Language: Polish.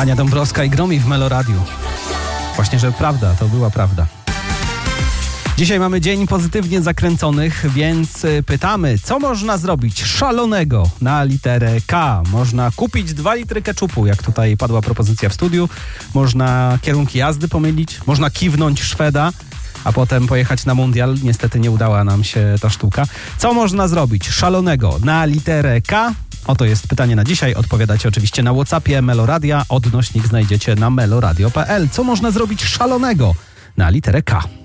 Ania Dąbrowska i Gromi w Meloradiu. Właśnie, że prawda, to była prawda. Dzisiaj mamy dzień pozytywnie zakręconych, więc pytamy, co można zrobić szalonego na literę K? Można kupić 2 litry keczupu, jak tutaj padła propozycja w studiu. Można kierunki jazdy pomylić, można kiwnąć Szweda, a potem pojechać na mundial. Niestety nie udała nam się ta sztuka. Co można zrobić szalonego na literę K? Oto jest pytanie na dzisiaj. Odpowiadacie oczywiście na WhatsAppie Meloradia. Odnośnik znajdziecie na meloradio.pl. Co można zrobić szalonego na literę K?